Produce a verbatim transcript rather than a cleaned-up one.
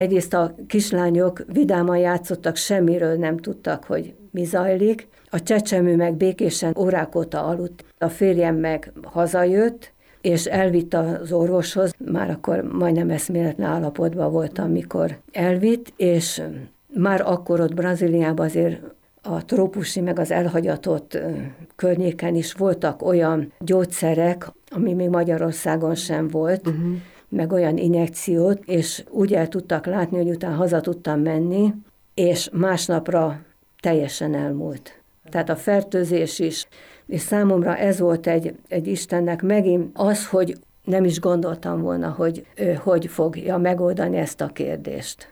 Egyrészt a kislányok vidáman játszottak, semmiről nem tudtak, hogy mi zajlik. A csecsemő meg békésen órák óta aludt. A férjem meg hazajött, és elvitt az orvoshoz. Már akkor majdnem eszméletlen állapotban voltam, amikor elvitt, és már akkor ott Brazíliában azért a trópusi, meg az elhagyatott környéken is voltak olyan gyógyszerek, ami még Magyarországon sem volt, uh-huh. meg olyan injekciót, és úgy el tudtak látni, hogy utána haza tudtam menni, és másnapra teljesen elmúlt. Tehát a fertőzés is, és számomra ez volt egy, egy Istennek megint az, hogy nem is gondoltam volna, hogy ő hogy fogja megoldani ezt a kérdést.